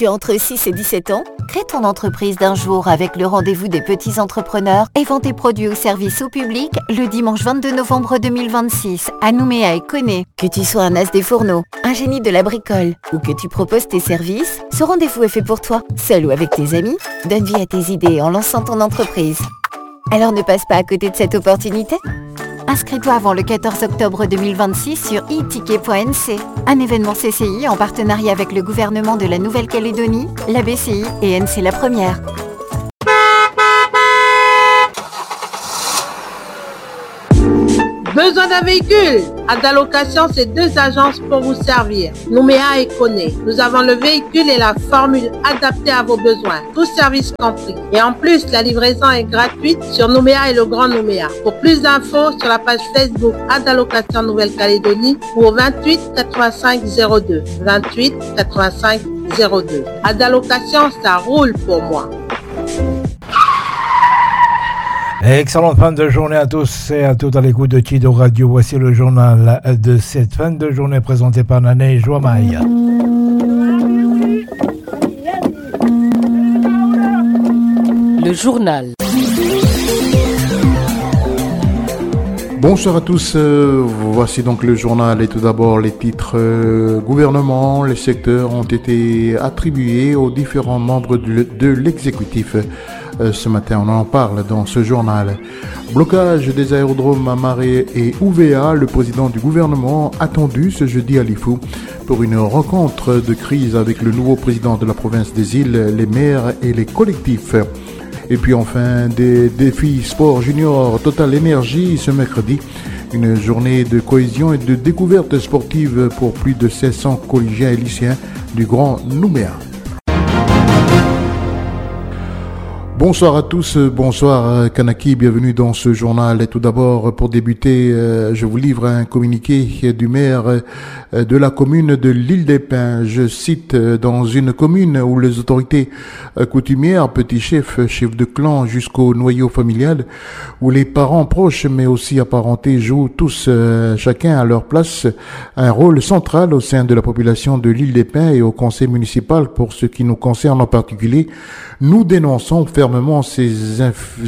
Tu as entre 6 et 17 ans? Crée ton entreprise d'un jour avec le rendez-vous des petits entrepreneurs et vends tes produits ou services au public le dimanche 22 novembre 2026 à Nouméa et Koné. Que tu sois un as des fourneaux, un génie de la bricole ou que tu proposes tes services, ce rendez-vous est fait pour toi. Seul ou avec tes amis, donne vie à tes idées en lançant ton entreprise. Alors ne passe pas à côté de cette opportunité. Inscris-toi avant le 14 octobre 2026 sur e-ticket.nc, un événement CCI en partenariat avec le gouvernement de la Nouvelle-Calédonie, la BCI et NC La Première. Besoin d'un véhicule? Adalocation, c'est 2 agences pour vous servir. Nouméa et Koné. Nous avons le véhicule et la formule adaptée à vos besoins. Tous services compris. Et en plus, la livraison est gratuite sur Nouméa et le Grand Nouméa. Pour plus d'infos, sur la page Facebook Adalocation Nouvelle-Calédonie ou au 28 85 02. 28 85 02. Adalocation, ça roule pour moi. Excellente fin de journée à tous et à toutes à l'écoute de Chido Radio. Voici le journal de cette fin de journée présenté par Nane Joamaï. Le journal. Bonsoir à tous, voici donc le journal et tout d'abord les titres. Gouvernement, les secteurs ont été attribués aux différents membres de l'exécutif. Ce matin, on en parle dans ce journal. Blocage des aérodromes à Maré et UVA, le président du gouvernement attendu ce jeudi à Lifou pour une rencontre de crise avec le nouveau président de la province des îles, les maires et les collectifs. Et puis enfin, des défis sport junior Total Énergie ce mercredi. Une journée de cohésion et de découverte sportive pour plus de 1600 collégiens et lycéens du Grand Nouméa. Bonsoir à tous, bonsoir Kanaki, bienvenue dans ce journal. Et tout d'abord, pour débuter, je vous livre un communiqué du maire de la commune de l'Île des Pins. Je cite, dans une commune où les autorités coutumières, petits chefs, chefs de clan jusqu'au noyau familial, où les parents proches mais aussi apparentés jouent tous, chacun à leur place, un rôle central au sein de la population de l'Île des Pins et au conseil municipal pour ce qui nous concerne en particulier, nous dénonçons fermement ces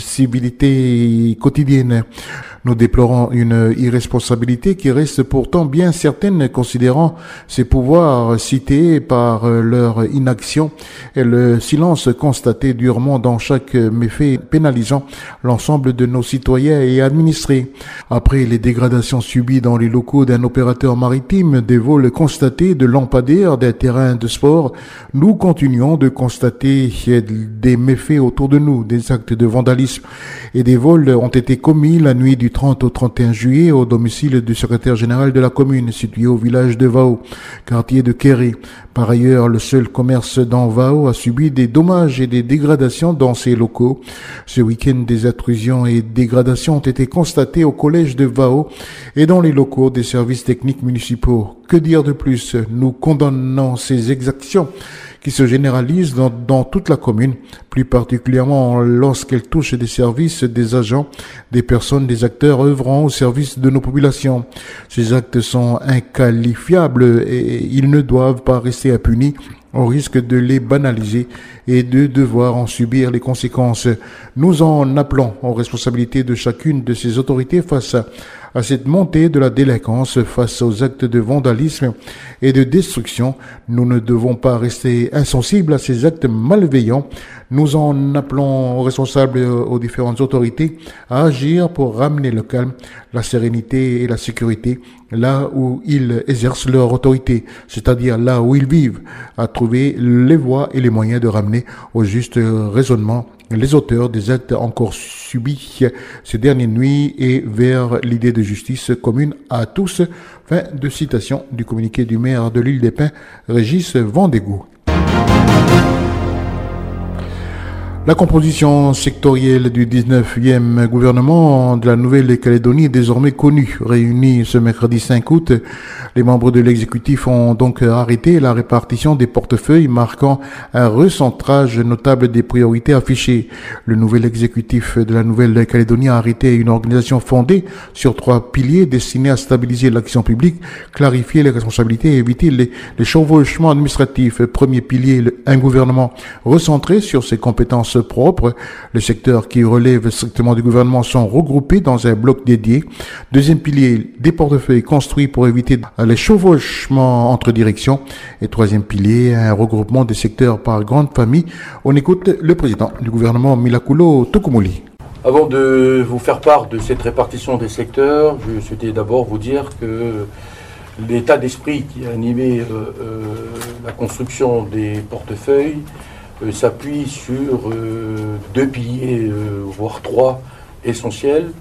incivilités quotidiennes. Nous déplorons une irresponsabilité qui reste pourtant bien certaine considérant ces pouvoirs cités par leur inaction et le silence constaté durement dans chaque méfait pénalisant l'ensemble de nos citoyens et administrés. Après les dégradations subies dans les locaux d'un opérateur maritime, des vols constatés de lampadaires d'un terrain de sport, nous continuons de constater des méfaits autour de nous. Des actes de vandalisme et des vols ont été commis la nuit du 30 au 31 juillet au domicile du secrétaire général de la commune situé au village de Vao, quartier de Kéré. Par ailleurs, le seul commerce dans Vao a subi des dommages et des dégradations dans ses locaux. Ce week-end, des intrusions et dégradations ont été constatées au collège de Vao et dans les locaux des services techniques municipaux. Que dire de plus? Nous condamnons ces exactions qui se généralisent dans toute la commune, plus particulièrement lorsqu'elles touchent des services, des agents, des personnes, des acteurs œuvrant au service de nos populations. Ces actes sont inqualifiables et ils ne doivent pas rester impunis. On risque de les banaliser et de devoir en subir les conséquences. Nous en appelons aux responsabilités de chacune de ces autorités face à cette montée de la délinquance, face aux actes de vandalisme et de destruction. Nous ne devons pas rester insensibles à ces actes malveillants. Nous en appelons aux responsables, aux différentes autorités à agir pour ramener le calme, la sérénité et la sécurité là où ils exercent leur autorité, c'est-à-dire là où ils vivent, à trouver les voies et les moyens de ramener au juste raisonnement les auteurs des actes encore subis ces dernières nuits et vers l'idée de justice commune à tous. Fin de citation du communiqué du maire de l'Île des Pins, Régis Vendégout. La composition sectorielle du 19e gouvernement de la Nouvelle-Calédonie est désormais connue. Réunis ce mercredi 5 août, les membres de l'exécutif ont donc arrêté la répartition des portefeuilles, marquant un recentrage notable des priorités affichées. Le nouvel exécutif de la Nouvelle-Calédonie a arrêté une organisation fondée sur 3 piliers destinés à stabiliser l'action publique, clarifier les responsabilités et éviter les chevauchements administratifs. Premier pilier, un gouvernement recentré sur ses compétences propres. Les secteurs qui relèvent strictement du gouvernement sont regroupés dans un bloc dédié. Deuxième pilier, des portefeuilles construits pour éviter les chevauchements entre directions. Et troisième pilier, un regroupement des secteurs par grande famille. On écoute le président du gouvernement, Milakulo Tokumuli. Avant de vous faire part de cette répartition des secteurs, je souhaitais d'abord vous dire que l'état d'esprit qui a animé la construction des portefeuilles s'appuie sur 2 piliers, voire 3 essentiels.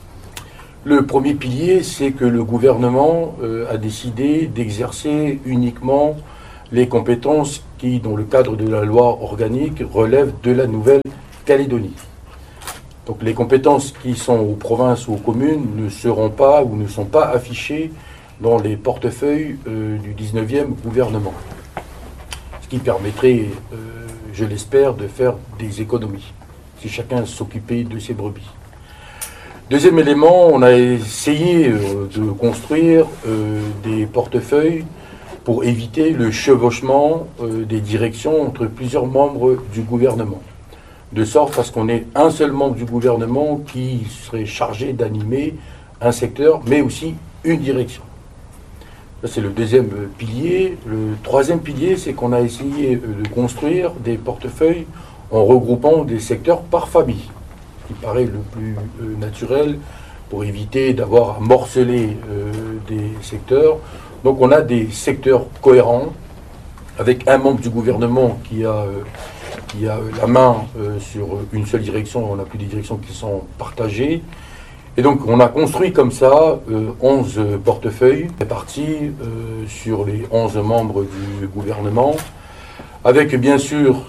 Le premier pilier, c'est que le gouvernement a décidé d'exercer uniquement les compétences qui, dans le cadre de la loi organique, relèvent de la Nouvelle-Calédonie. Donc les compétences qui sont aux provinces ou aux communes ne seront pas ou ne sont pas affichées dans les portefeuilles du 19e gouvernement. Ce qui permettrait, je l'espère, de faire des économies, si chacun s'occupait de ses brebis. Deuxième élément, on a essayé de construire des portefeuilles pour éviter le chevauchement des directions entre plusieurs membres du gouvernement. De sorte à ce qu'on ait un seul membre du gouvernement qui serait chargé d'animer un secteur, mais aussi une direction. Ça, c'est le deuxième pilier. Le troisième pilier, c'est qu'on a essayé de construire des portefeuilles en regroupant des secteurs par famille, ce qui paraît le plus naturel pour éviter d'avoir à morceler des secteurs. Donc on a des secteurs cohérents, avec un membre du gouvernement qui a la main sur une seule direction. On n'a plus des directions qui sont partagées. Et donc on a construit comme ça 11 portefeuilles répartis sur les 11 membres du gouvernement, avec bien sûr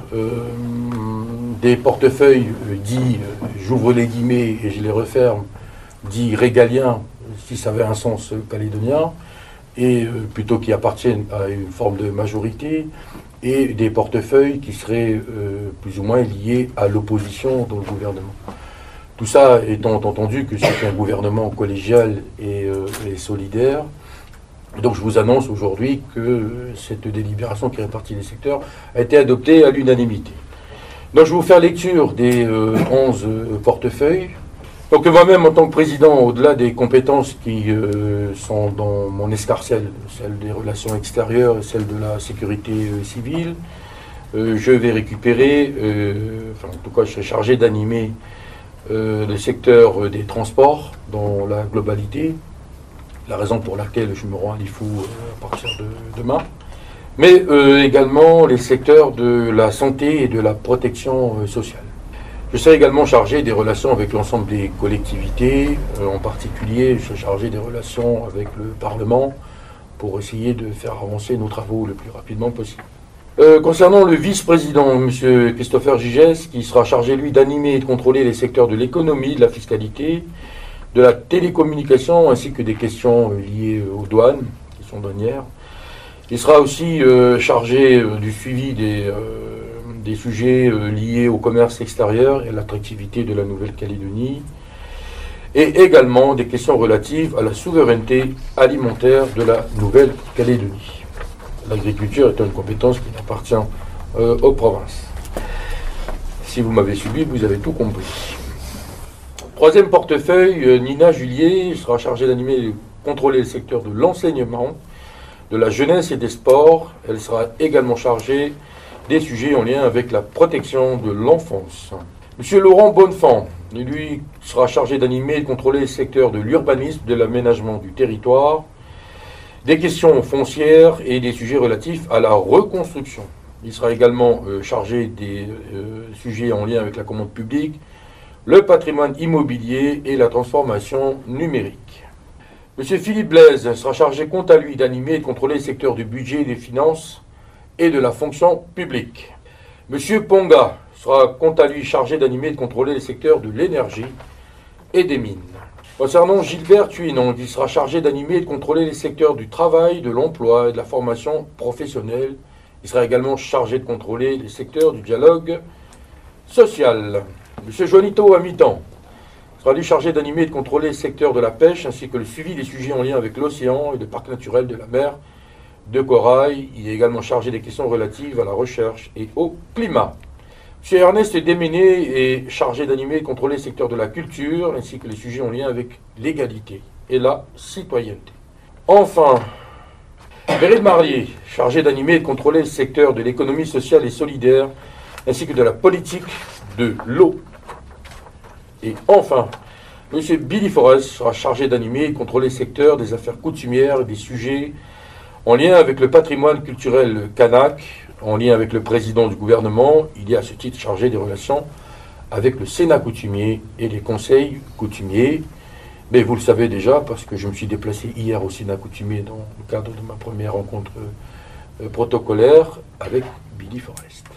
des portefeuilles dits, j'ouvre les guillemets et je les referme, dits régaliens, si ça avait un sens calédonien, et plutôt qui appartiennent à une forme de majorité, et des portefeuilles qui seraient plus ou moins liés à l'opposition dans le gouvernement. Tout ça étant entendu que c'est un gouvernement collégial et solidaire. Donc je vous annonce aujourd'hui que cette délibération qui répartit les secteurs a été adoptée à l'unanimité. Donc je vais vous faire lecture des 11 portefeuilles. Donc moi-même en tant que président, au-delà des compétences qui sont dans mon escarcelle, celle des relations extérieures et celle de la sécurité civile, je vais récupérer, en tout cas je serai chargé d'animer le secteur des transports dans la globalité, la raison pour laquelle je me rends à l'IFU à partir de demain, mais également les secteurs de la santé et de la protection sociale. Je serai également chargé des relations avec l'ensemble des collectivités, en particulier je serai chargé des relations avec le Parlement pour essayer de faire avancer nos travaux le plus rapidement possible. Concernant le vice-président, M. Christopher Gigès, qui sera chargé, lui, d'animer et de contrôler les secteurs de l'économie, de la fiscalité, de la télécommunication, ainsi que des questions liées aux douanes, questions douanières. Il sera aussi chargé du suivi des sujets liés au commerce extérieur et à l'attractivité de la Nouvelle-Calédonie, et également des questions relatives à la souveraineté alimentaire de la Nouvelle-Calédonie. L'agriculture est une compétence qui appartient aux provinces. Si vous m'avez suivi, vous avez tout compris. Troisième portefeuille, Nina Julier sera chargée d'animer et de contrôler le secteur de l'enseignement, de la jeunesse et des sports. Elle sera également chargée des sujets en lien avec la protection de l'enfance. Monsieur Laurent Bonnefend, lui, sera chargé d'animer et de contrôler le secteur de l'urbanisme, de l'aménagement du territoire, des questions foncières et des sujets relatifs à la reconstruction. Il sera également chargé des sujets en lien avec la commande publique, le patrimoine immobilier et la transformation numérique. Monsieur Philippe Blaise sera chargé quant à lui d'animer et de contrôler le secteur du budget, des finances et de la fonction publique. Monsieur Ponga sera quant à lui chargé d'animer et de contrôler les secteurs de l'énergie et des mines. Concernant Gilbert Thuinon, il sera chargé d'animer et de contrôler les secteurs du travail, de l'emploi et de la formation professionnelle. Il sera également chargé de contrôler les secteurs du dialogue social. M. Juanito Amitan sera lui chargé d'animer et de contrôler les secteurs de la pêche ainsi que le suivi des sujets en lien avec l'océan et le parc naturel de la mer de Corail. Il est également chargé des questions relatives à la recherche et au climat. M. Ernest Déméné est chargé d'animer et de contrôler le secteur de la culture ainsi que les sujets en lien avec l'égalité et la citoyenneté. Enfin, Meryl Marier, chargé d'animer et de contrôler le secteur de l'économie sociale et solidaire ainsi que de la politique de l'eau. Et enfin, M. Billy Forrest sera chargé d'animer et de contrôler le secteur des affaires coutumières et des sujets en lien avec le patrimoine culturel kanak. En lien avec le président du gouvernement, il est à ce titre chargé des relations avec le Sénat coutumier et les conseils coutumiers. Mais vous le savez déjà, parce que je me suis déplacé hier au Sénat coutumier dans le cadre de ma première rencontre protocolaire avec Billy Forrest.